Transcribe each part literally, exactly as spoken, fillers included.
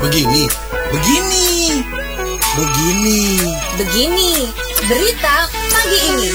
Begini, begini, begini. Begini, berita pagi ini.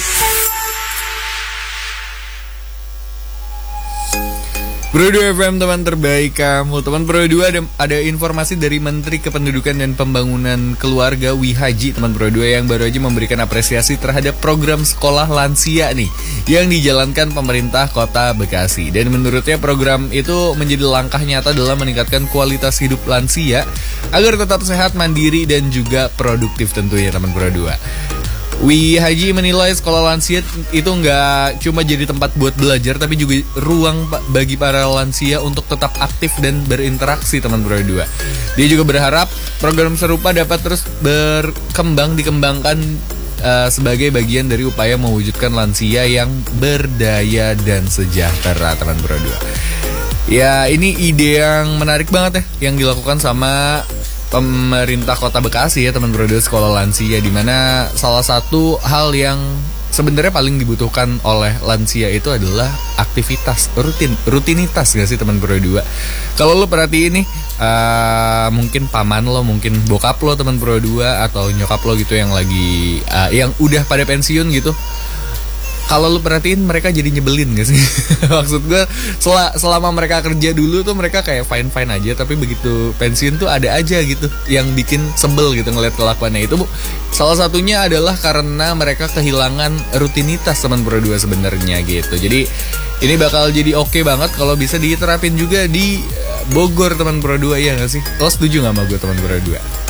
Pro dua F M, teman terbaik kamu. Teman Pro dua, ada, ada informasi dari Menteri Kependudukan dan Pembangunan Keluarga Wihaji, teman Pro dua, yang baru aja memberikan apresiasi terhadap program sekolah lansia nih yang dijalankan pemerintah Kota Bekasi. Dan menurutnya program itu menjadi langkah nyata dalam meningkatkan kualitas hidup lansia agar tetap sehat, mandiri, dan juga produktif tentunya, teman Pro dua. Wihaji menilai sekolah lansia itu nggak cuma jadi tempat buat belajar, tapi juga ruang bagi para lansia untuk tetap aktif dan berinteraksi, teman Pro dua. Dia juga berharap program serupa dapat terus berkembang, dikembangkan uh, sebagai bagian dari upaya mewujudkan lansia yang berdaya dan sejahtera, teman Pro dua. Ya, ini ide yang menarik banget ya, yang dilakukan sama pemerintah Kota Bekasi ya, teman Pro dua, sekolah lansia, di mana salah satu hal yang sebenarnya paling dibutuhkan oleh lansia itu adalah aktivitas rutin, rutinitas gak sih, teman Pro dua? Kalau lo perhatiin nih, uh, mungkin paman lo, mungkin bokap lo, teman Pro dua, atau nyokap lo gitu yang lagi uh, yang udah pada pensiun gitu. Kalau lu perhatiin, mereka jadi nyebelin gak sih? Maksud gue, sel- selama mereka kerja dulu tuh mereka kayak fine-fine aja, tapi begitu pensiun tuh ada aja gitu yang bikin sebel gitu ngeliat kelakuannya itu. Salah satunya adalah karena mereka kehilangan rutinitas, teman Pro dua sebenarnya gitu. Jadi ini bakal jadi oke banget kalau bisa diterapin juga di Bogor, teman Pro dua, ya gak sih? Lo setuju gak sama gue, teman Pro dua?